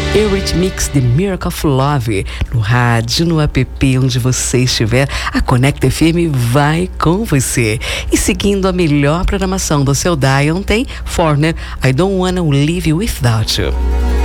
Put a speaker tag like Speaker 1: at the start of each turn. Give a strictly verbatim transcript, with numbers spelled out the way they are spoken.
Speaker 1: Eurythmics, The Miracle of Love, no rádio, no app, onde você estiver, a Conecta F M vai com você. E seguindo a melhor programação do seu Dial, tem Foreigner, I Don't Wanna Live Without You.